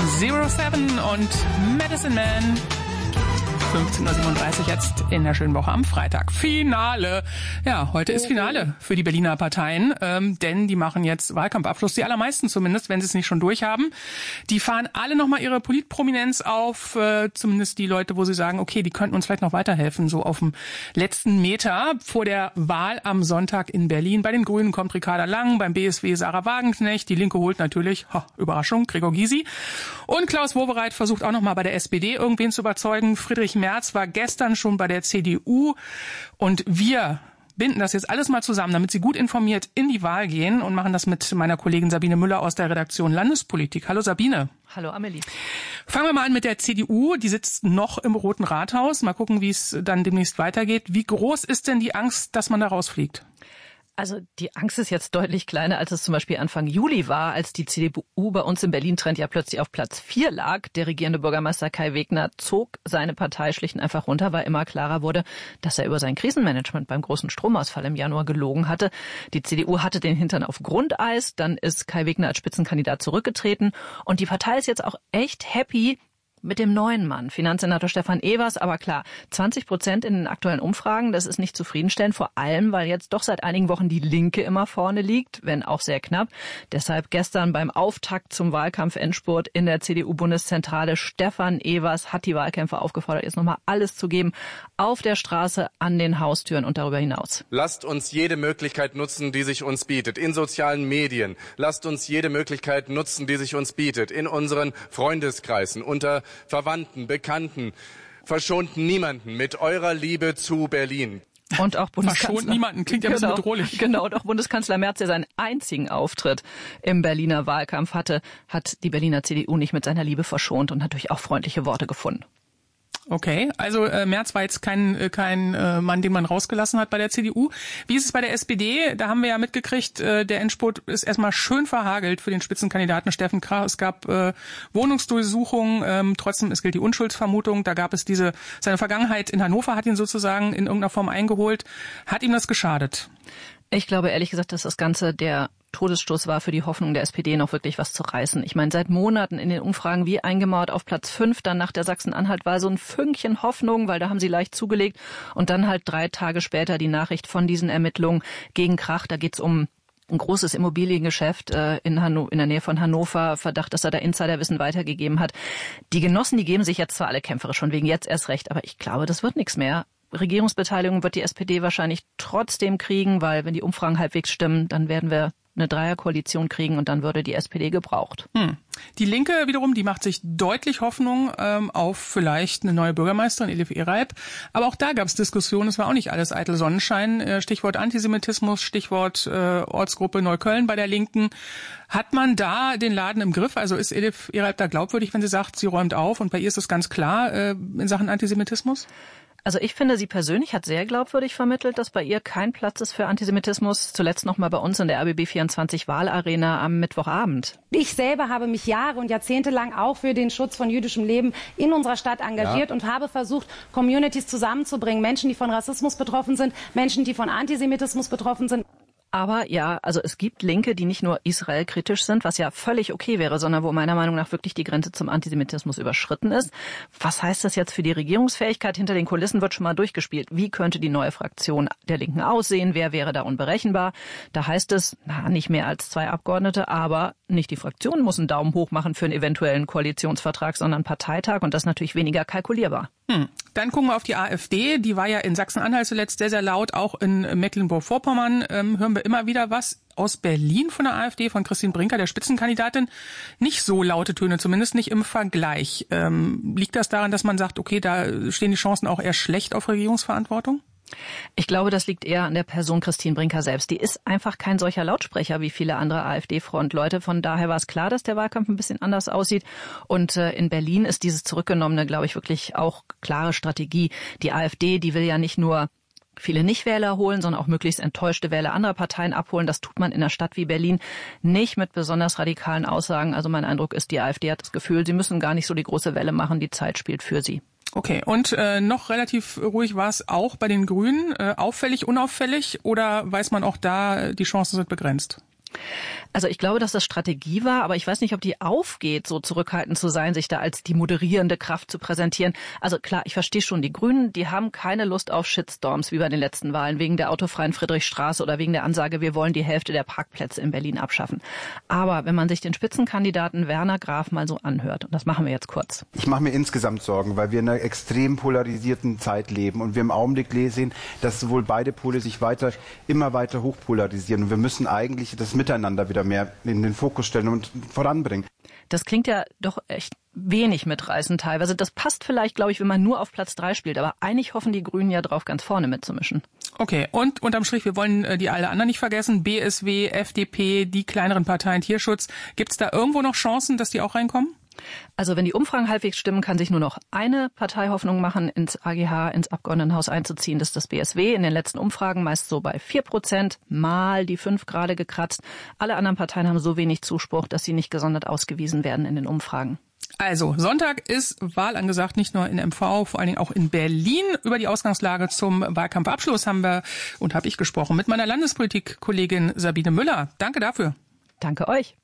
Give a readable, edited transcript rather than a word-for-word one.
07 und Medicine Man. 15.37 Uhr jetzt in der schönen Woche am Freitag. Finale. Ja, heute ist Finale für die Berliner Parteien, denn die machen jetzt Wahlkampfabschluss, die allermeisten zumindest, wenn sie es nicht schon durchhaben. Die fahren alle nochmal ihre Politprominenz auf, zumindest die Leute, wo sie sagen, okay, die könnten uns vielleicht noch weiterhelfen, so auf dem letzten Meter vor der Wahl am Sonntag in Berlin. Bei den Grünen kommt Ricarda Lang, beim BSW Sarah Wagenknecht, die Linke holt natürlich, Überraschung, Gregor Gysi. Und Klaus Wowereit versucht auch nochmal bei der SPD irgendwen zu überzeugen. Friedrich Merz war gestern schon bei der CDU und wir binden das jetzt alles mal zusammen, damit Sie gut informiert in die Wahl gehen und machen das mit meiner Kollegin Sabine Müller aus der Redaktion Landespolitik. Hallo Sabine. Hallo Amelie. Fangen wir mal an mit der CDU. Die sitzt noch im Roten Rathaus. Mal gucken, wie es dann demnächst weitergeht. Wie groß ist denn die Angst, dass man da rausfliegt? Also die Angst ist jetzt deutlich kleiner, als es zum Beispiel Anfang Juli war, als die CDU bei uns im Berlin-Trend ja plötzlich auf Platz 4 lag. Der regierende Bürgermeister Kai Wegner zog seine Partei schlicht und einfach runter, weil immer klarer wurde, dass er über sein Krisenmanagement beim großen Stromausfall im Januar gelogen hatte. Die CDU hatte den Hintern auf Grundeis, dann ist Kai Wegner als Spitzenkandidat zurückgetreten und die Partei ist jetzt auch echt happy mit dem neuen Mann, Finanzsenator Stefan Evers. Aber klar, 20% in den aktuellen Umfragen, das ist nicht zufriedenstellend, vor allem, weil jetzt doch seit einigen Wochen die Linke immer vorne liegt, wenn auch sehr knapp. Deshalb gestern beim Auftakt zum Wahlkampf-Endspurt in der CDU-Bundeszentrale, Stefan Evers hat die Wahlkämpfer aufgefordert, jetzt nochmal alles zu geben, auf der Straße, an den Haustüren und darüber hinaus. Lasst uns jede Möglichkeit nutzen, die sich uns bietet, in sozialen Medien. Lasst uns jede Möglichkeit nutzen, die sich uns bietet, in unseren Freundeskreisen, unter Verwandten, Bekannten. Verschont niemanden mit eurer Liebe zu Berlin. Und auch Bundeskanzler. Verschont niemanden, klingt ja ein bisschen bedrohlich. Genau, und auch Bundeskanzler Merz, der seinen einzigen Auftritt im Berliner Wahlkampf hatte, hat die Berliner CDU nicht mit seiner Liebe verschont und natürlich auch freundliche Worte gefunden. Okay, also Merz war jetzt kein Mann, den man rausgelassen hat bei der CDU. Wie ist es bei der SPD? Da haben wir ja mitgekriegt, der Endspurt ist erstmal schön verhagelt für den Spitzenkandidaten Steffen Krach. Es gab Wohnungsdurchsuchungen, trotzdem es gilt die Unschuldsvermutung. Da gab es seine Vergangenheit in Hannover hat ihn sozusagen in irgendeiner Form eingeholt. Hat ihm das geschadet? Ich glaube ehrlich gesagt, dass das Ganze der Todesstoß war für die Hoffnung der SPD, noch wirklich was zu reißen. Ich meine, seit Monaten in den Umfragen wie eingemauert auf Platz 5, dann nach der Sachsen-Anhalt-Wahl so ein Fünkchen Hoffnung, weil da haben sie leicht zugelegt. Und dann halt 3 Tage später die Nachricht von diesen Ermittlungen gegen Krach. Da geht's um ein großes Immobiliengeschäft in der Nähe von Hannover, Verdacht, dass er da Insiderwissen weitergegeben hat. Die Genossen, die geben sich jetzt zwar alle kämpferisch von wegen jetzt erst recht, aber ich glaube, das wird nichts mehr. Regierungsbeteiligung wird die SPD wahrscheinlich trotzdem kriegen, weil wenn die Umfragen halbwegs stimmen, dann werden wir eine Dreierkoalition kriegen und dann würde die SPD gebraucht. Die Linke wiederum, die macht sich deutlich Hoffnung auf vielleicht eine neue Bürgermeisterin, Elif Ereib. Aber auch da gab es Diskussionen, es war auch nicht alles eitel Sonnenschein. Stichwort Antisemitismus, Stichwort Ortsgruppe Neukölln bei der Linken. Hat man da den Laden im Griff? Also ist Elif Ereib da glaubwürdig, wenn sie sagt, sie räumt auf und bei ihr ist es ganz klar in Sachen Antisemitismus? Also ich finde, sie persönlich hat sehr glaubwürdig vermittelt, dass bei ihr kein Platz ist für Antisemitismus. Zuletzt noch mal bei uns in der RBB 24 Wahlarena am Mittwochabend. Ich selber habe mich Jahre und Jahrzehnte lang auch für den Schutz von jüdischem Leben in unserer Stadt engagiert und habe versucht, Communities zusammenzubringen. Menschen, die von Rassismus betroffen sind, Menschen, die von Antisemitismus betroffen sind. Aber ja, also es gibt Linke, die nicht nur Israel-kritisch sind, was ja völlig okay wäre, sondern wo meiner Meinung nach wirklich die Grenze zum Antisemitismus überschritten ist. Was heißt das jetzt für die Regierungsfähigkeit? Hinter den Kulissen wird schon mal durchgespielt. Wie könnte die neue Fraktion der Linken aussehen? Wer wäre da unberechenbar? Da heißt es, nicht mehr als 2 Abgeordnete, aber nicht die Fraktion muss einen Daumen hoch machen für einen eventuellen Koalitionsvertrag, sondern Parteitag und das natürlich weniger kalkulierbar. Dann gucken wir auf die AfD. Die war ja in Sachsen-Anhalt zuletzt sehr, sehr laut. Auch in Mecklenburg-Vorpommern hören wir immer wieder was. Aus Berlin von der AfD, von Christine Brinker, der Spitzenkandidatin. Nicht so laute Töne, zumindest nicht im Vergleich. Liegt das daran, dass man sagt, okay, da stehen die Chancen auch eher schlecht auf Regierungsverantwortung? Ich glaube, das liegt eher an der Person Christine Brinker selbst. Die ist einfach kein solcher Lautsprecher wie viele andere AfD-Frontleute. Von daher war es klar, dass der Wahlkampf ein bisschen anders aussieht. Und in Berlin ist dieses Zurückgenommene, glaube ich, wirklich auch klare Strategie. Die AfD, die will ja nicht nur viele Nichtwähler holen, sondern auch möglichst enttäuschte Wähler anderer Parteien abholen. Das tut man in einer Stadt wie Berlin nicht mit besonders radikalen Aussagen. Also mein Eindruck ist, die AfD hat das Gefühl, sie müssen gar nicht so die große Welle machen. Die Zeit spielt für sie. Okay, und noch relativ ruhig war es auch bei den Grünen. Auffällig, unauffällig oder weiß man auch da, die Chancen sind begrenzt? Also ich glaube, dass das Strategie war, aber ich weiß nicht, ob die aufgeht, so zurückhaltend zu sein, sich da als die moderierende Kraft zu präsentieren. Also klar, ich verstehe schon, die Grünen, die haben keine Lust auf Shitstorms wie bei den letzten Wahlen, wegen der autofreien Friedrichstraße oder wegen der Ansage, wir wollen die Hälfte der Parkplätze in Berlin abschaffen. Aber wenn man sich den Spitzenkandidaten Werner Graf mal so anhört, und das machen wir jetzt kurz. Ich mache mir insgesamt Sorgen, weil wir in einer extrem polarisierten Zeit leben und wir im Augenblick sehen, dass sowohl beide Pole sich immer weiter hochpolarisieren. Und wir müssen eigentlich das Miteinander wieder mehr in den Fokus stellen und voranbringen. Das klingt ja doch echt wenig mitreißend teilweise. Das passt vielleicht, glaube ich, wenn man nur auf Platz 3 spielt. Aber eigentlich hoffen die Grünen ja drauf, ganz vorne mitzumischen. Okay, und unterm Strich, wir wollen die alle anderen nicht vergessen. BSW, FDP, die kleineren Parteien, Tierschutz. Gibt es da irgendwo noch Chancen, dass die auch reinkommen? Also wenn die Umfragen halbwegs stimmen, kann sich nur noch eine Partei Hoffnung machen, ins AGH, ins Abgeordnetenhaus einzuziehen. Das ist das BSW. In den letzten Umfragen meist so bei 4%, mal die 5 gerade gekratzt. Alle anderen Parteien haben so wenig Zuspruch, dass sie nicht gesondert ausgewiesen werden in den Umfragen. Also, Sonntag ist Wahl angesagt, nicht nur in MV, vor allen Dingen auch in Berlin. Über die Ausgangslage zum Wahlkampfabschluss habe ich gesprochen mit meiner Landespolitik-Kollegin Sabine Müller. Danke dafür. Danke euch.